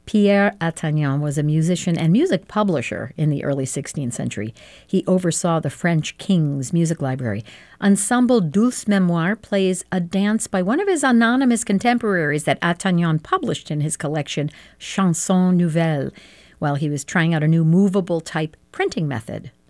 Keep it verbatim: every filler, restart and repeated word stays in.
Pierre Attagnan was a musician and music publisher in the early sixteenth century. He oversaw the French king's music library. Ensemble Douce Mémoire plays a dance by one of his anonymous contemporaries that Attagnan published in his collection Chansons Nouvelles while he was trying out a new movable type printing method.